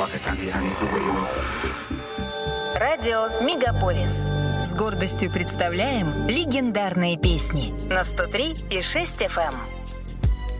Радио Мегаполис. С гордостью представляем легендарные песни на 103,6 FM.